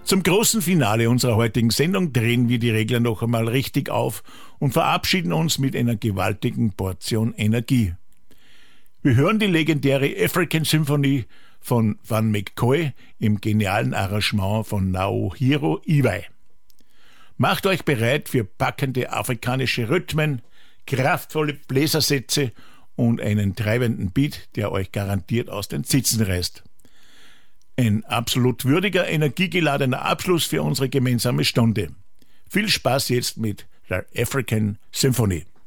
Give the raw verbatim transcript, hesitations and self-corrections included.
Zum großen Finale unserer heutigen Sendung drehen wir die Regler noch einmal richtig auf und verabschieden uns mit einer gewaltigen Portion Energie. Wir hören die legendäre African Symphony von Van McCoy im genialen Arrangement von Naohiro Iwai. Macht euch bereit für packende afrikanische Rhythmen, kraftvolle Bläsersätze und einen treibenden Beat, der euch garantiert aus den Sitzen reißt. Ein absolut würdiger, energiegeladener Abschluss für unsere gemeinsame Stunde. Viel Spaß jetzt mit der African Symphony.